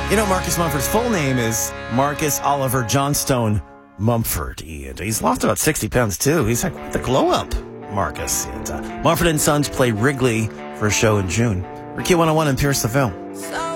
You know, Marcus Mumford's full name is Marcus Oliver Johnstone Mumford. And he's lost about 60 pounds, too. He's like the glow-up, Marcus. And Mumford & Sons play Wrigley for a show in June. Ricky 101 in Pierceville.